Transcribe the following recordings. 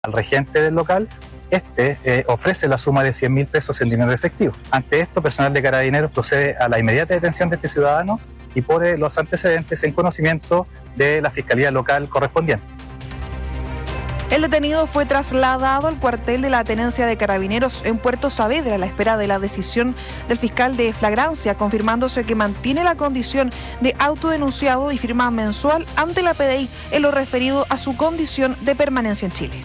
al regente del local, ofrece la suma de 100.000 pesos en dinero efectivo. Ante esto, personal de Carabineros procede a la inmediata detención de este ciudadano y pone los antecedentes en conocimiento de la Fiscalía Local correspondiente. El detenido fue trasladado al cuartel de la Tenencia de Carabineros en Puerto Saavedra a la espera de la decisión del fiscal de flagrancia, confirmándose que mantiene la condición de autodenunciado y firma mensual ante la PDI en lo referido a su condición de permanencia en Chile.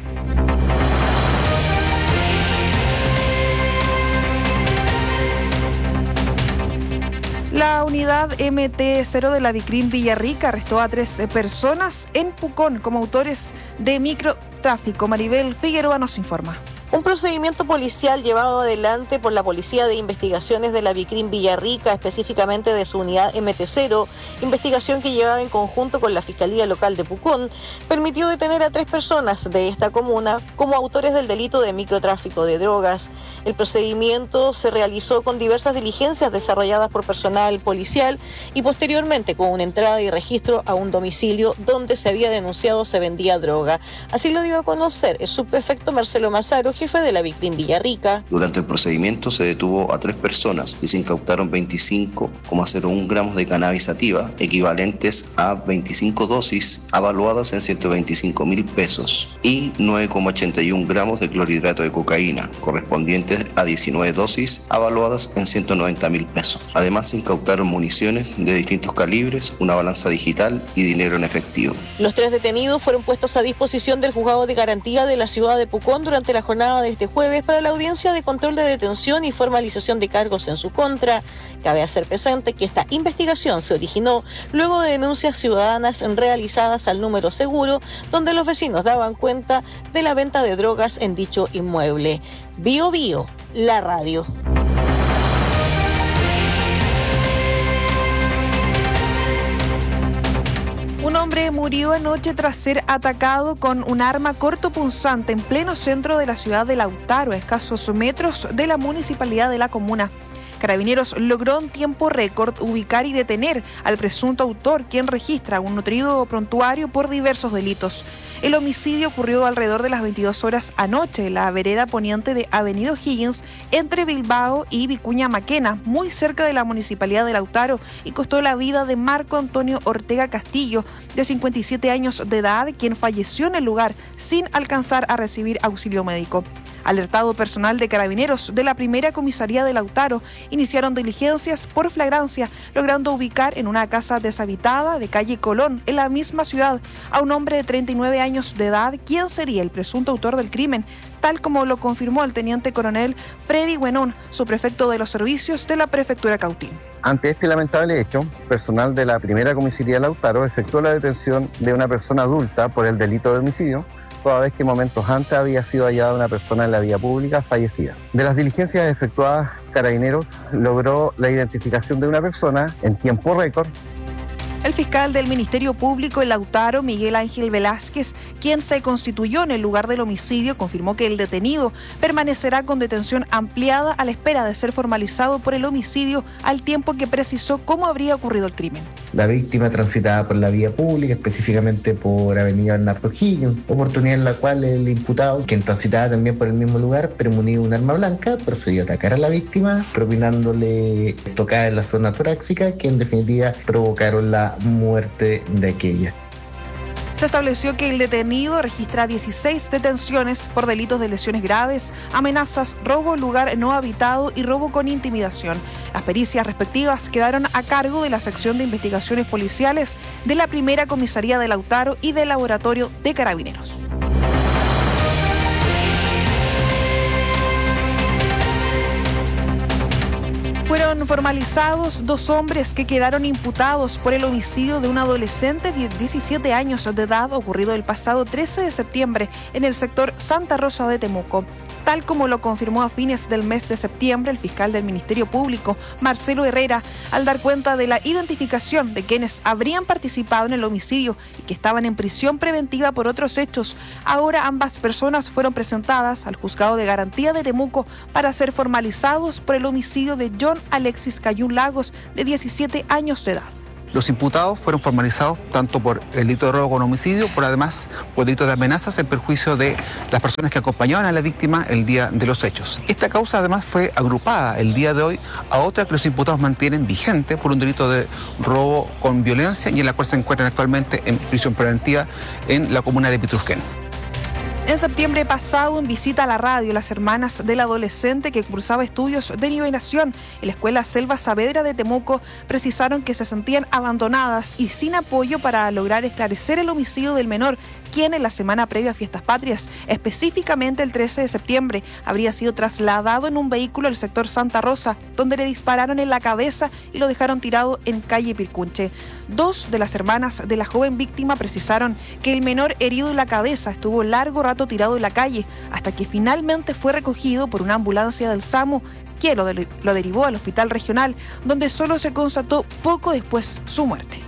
La unidad MT-0 de la Vicrim Villarrica arrestó a 3 personas en Pucón como autores de microtráfico. Maribel Figueroa nos informa. Un procedimiento policial llevado adelante por la Policía de Investigaciones de la Vicrim Villarrica, específicamente de su unidad MT-0, investigación que llevaba en conjunto con la Fiscalía Local de Pucón, permitió detener a 3 personas de esta comuna como autores del delito de microtráfico de drogas. El procedimiento se realizó con diversas diligencias desarrolladas por personal policial y posteriormente con una entrada y registro a un domicilio donde se había denunciado se vendía droga. Así lo dio a conocer el subprefecto Marcelo Mazaro, jefe de la Vicrim Villarrica. Durante el procedimiento se detuvo a 3 personas y se incautaron 25,01 gramos de cannabis sativa, equivalentes a 25 dosis, avaluadas en 125.000 pesos, y 9,81 gramos de clorhidrato de cocaína, correspondientes a 19 dosis, avaluadas en 190.000 pesos. Además, se incautaron municiones de distintos calibres, una balanza digital y dinero en efectivo. Los 3 detenidos fueron puestos a disposición del Juzgado de Garantía de la ciudad de Pucón durante la jornada de este jueves para la audiencia de control de detención y formalización de cargos en su contra. Cabe hacer presente que esta investigación se originó luego de denuncias ciudadanas realizadas al número seguro, donde los vecinos daban cuenta de la venta de drogas en dicho inmueble. Bio Bio, la radio. Un hombre murió anoche tras ser atacado con un arma cortopunzante en pleno centro de la ciudad de Lautaro, a escasos metros de la municipalidad de la comuna. Carabineros logró en tiempo récord ubicar y detener al presunto autor, quien registra un nutrido prontuario por diversos delitos. El homicidio ocurrió alrededor de las 22 horas anoche en la vereda poniente de Avenida O'Higgins, entre Bilbao y Vicuña Maquena, muy cerca de la municipalidad de Lautaro, y costó la vida de Marco Antonio Ortega Castillo, de 57 años de edad, quien falleció en el lugar sin alcanzar a recibir auxilio médico. Alertado personal de Carabineros de la primera comisaría de Lautaro, iniciaron diligencias por flagrancia, logrando ubicar en una casa deshabitada de calle Colón, en la misma ciudad, a un hombre de 39 años de edad, quien sería el presunto autor del crimen, tal como lo confirmó el teniente coronel Freddy Buenón, subprefecto de los servicios de la prefectura Cautín. Ante este lamentable hecho, personal de la primera comisaría de Lautaro efectuó la detención de una persona adulta por el delito de homicidio, toda vez que momentos antes había sido hallada una persona en la vía pública fallecida. De las diligencias efectuadas, Carabineros logró la identificación de una persona en tiempo récord. El fiscal del Ministerio Público en Lautaro, Miguel Ángel Velázquez, quien se constituyó en el lugar del homicidio, confirmó que el detenido permanecerá con detención ampliada a la espera de ser formalizado por el homicidio, al tiempo que precisó cómo habría ocurrido el crimen. La víctima transitaba por la vía pública, específicamente por Avenida Bernardo O'Higgins, oportunidad en la cual el imputado, quien transitaba también por el mismo lugar, premunido de un arma blanca, procedió a atacar a la víctima, propinándole tocadas en la zona torácica, que en definitiva provocaron la muerte de aquella. Se estableció que el detenido registra 16 detenciones por delitos de lesiones graves, amenazas, robo en lugar no habitado y robo con intimidación. Las pericias respectivas quedaron a cargo de la sección de investigaciones policiales de la primera comisaría de Lautaro y del laboratorio de Carabineros. Fueron formalizados 2 hombres que quedaron imputados por el homicidio de un adolescente de 17 años de edad ocurrido el pasado 13 de septiembre en el sector Santa Rosa de Temuco. Tal como lo confirmó a fines del mes de septiembre el fiscal del Ministerio Público, Marcelo Herrera, al dar cuenta de la identificación de quienes habrían participado en el homicidio y que estaban en prisión preventiva por otros hechos. Ahora ambas personas fueron presentadas al Juzgado de Garantía de Temuco para ser formalizados por el homicidio de John Alexis Cayún Lagos, de 17 años de edad. Los imputados fueron formalizados tanto por el delito de robo con homicidio, por además por el delito de amenazas en perjuicio de las personas que acompañaban a la víctima el día de los hechos. Esta causa además fue agrupada el día de hoy a otra que los imputados mantienen vigente por un delito de robo con violencia y en la cual se encuentran actualmente en prisión preventiva en la comuna de Pitrufquén. En septiembre pasado, en visita a la radio, las hermanas del adolescente que cursaba estudios de nivelación en la escuela Selva Saavedra de Temuco precisaron que se sentían abandonadas y sin apoyo para lograr esclarecer el homicidio del menor, quien en la semana previa a Fiestas Patrias, específicamente el 13 de septiembre, habría sido trasladado en un vehículo al sector Santa Rosa, donde le dispararon en la cabeza y lo dejaron tirado en calle Pircunche. Dos de las hermanas de la joven víctima precisaron que el menor herido en la cabeza estuvo largo rato tirado en la calle, hasta que finalmente fue recogido por una ambulancia del SAMU, que lo derivó al hospital regional, donde solo se constató poco después su muerte.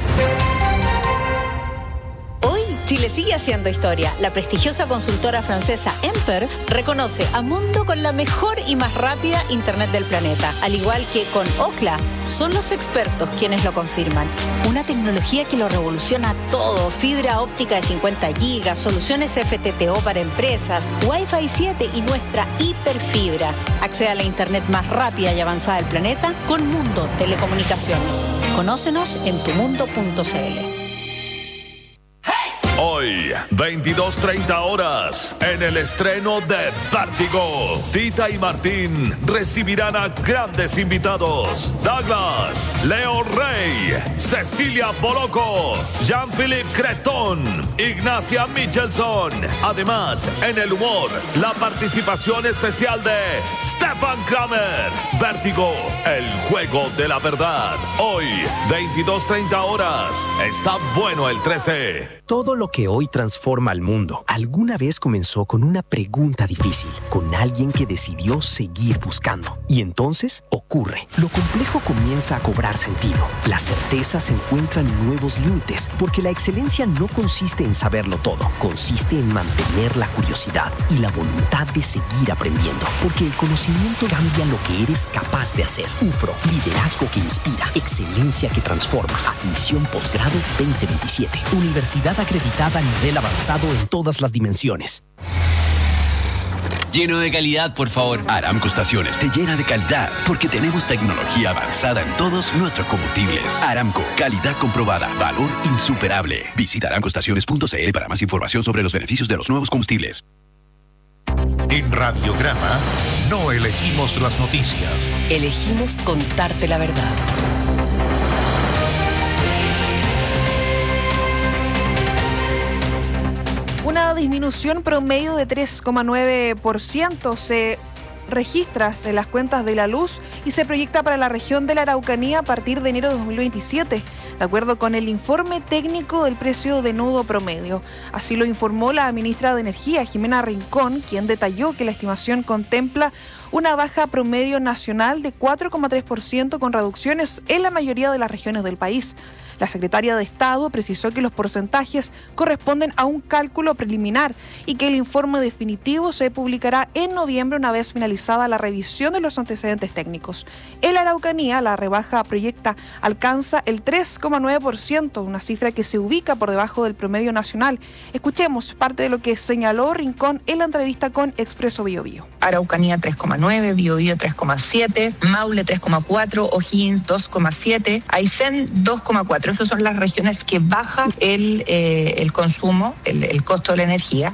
Hoy Chile sigue haciendo historia. La prestigiosa consultora francesa Emper reconoce a Mundo con la mejor y más rápida internet del planeta. Al igual que con Ookla, son los expertos quienes lo confirman. Una tecnología que lo revoluciona todo. Fibra óptica de 50 gigas, soluciones FTTO para empresas, Wi-Fi 7 y nuestra hiperfibra. Accede a la internet más rápida y avanzada del planeta con Mundo Telecomunicaciones. Conócenos en tumundo.cl. Hoy, 22:30 horas, en el estreno de Vértigo, Tita y Martín recibirán a grandes invitados: Douglas, Leo Rey, Cecilia Boloco, Jean-Philippe Cretón, Ignacia Michelson. Además, en el humor, la participación especial de Stefan Kramer. Vértigo, el juego de la verdad. Hoy, 22:30 horas. Está bueno el 13. Todo lo que hoy transforma al mundo alguna vez comenzó con una pregunta difícil, con alguien que decidió seguir buscando. Y entonces ocurre. Lo complejo comienza a cobrar sentido. Las certezas encuentran nuevos límites, porque la excelencia no consiste en saberlo todo, consiste en mantener la curiosidad y la voluntad de seguir aprendiendo, porque el conocimiento cambia lo que eres capaz de hacer. UFRO, liderazgo que inspira, excelencia que transforma. Admisión posgrado 2027. Universidad acreditada a nivel avanzado en todas las dimensiones. Lleno de calidad, por favor. Aramco Estaciones te llena de calidad porque tenemos tecnología avanzada en todos nuestros combustibles. Aramco, calidad comprobada, valor insuperable. Visita aramcoestaciones.cl para más información sobre los beneficios de los nuevos combustibles. En Radiograma no elegimos las noticias. Elegimos contarte la verdad. Una disminución promedio de 3,9% se registra en las cuentas de la luz y se proyecta para la región de la Araucanía a partir de enero de 2027, de acuerdo con el informe técnico del precio de nudo promedio. Así lo informó la ministra de Energía, Jimena Rincón, quien detalló que la estimación contempla una baja promedio nacional de 4,3% con reducciones en la mayoría de las regiones del país. La secretaria de Estado precisó que los porcentajes corresponden a un cálculo preliminar y que el informe definitivo se publicará en noviembre una vez finalizada la revisión de los antecedentes técnicos. En la Araucanía, la rebaja proyecta alcanza el 3,9%, una cifra que se ubica por debajo del promedio nacional. Escuchemos parte de lo que señaló Rincón en la entrevista con Expreso Biobío. Araucanía 3,9, Biobío 3,7, Maule 3,4, O'Higgins 2,7, Aysén 2,4. Esas son las regiones que baja el consumo, el costo de la energía.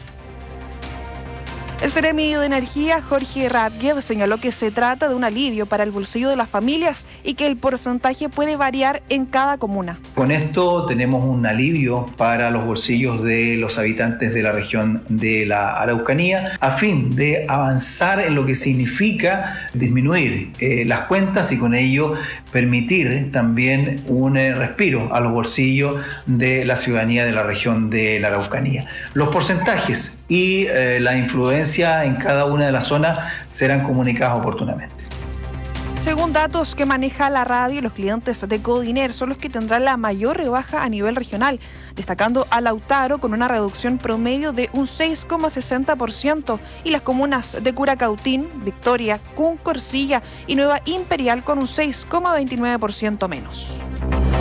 El Seremi de Energía, Jorge Radjev, señaló que se trata de un alivio para el bolsillo de las familias y que el porcentaje puede variar en cada comuna. Con esto tenemos un alivio para los bolsillos de los habitantes de la región de la Araucanía, a fin de avanzar en lo que significa disminuir las cuentas y con ello permitir también un respiro a los bolsillos de la ciudadanía de la región de la Araucanía. Los porcentajes y la influencia en cada una de las zonas serán comunicadas oportunamente. Según datos que maneja la radio, los clientes de Codiner son los que tendrán la mayor rebaja a nivel regional, destacando a Lautaro con una reducción promedio de un 6,60% y las comunas de Curacautín, Victoria, Cunco, Ercilla y Nueva Imperial con un 6,29% menos.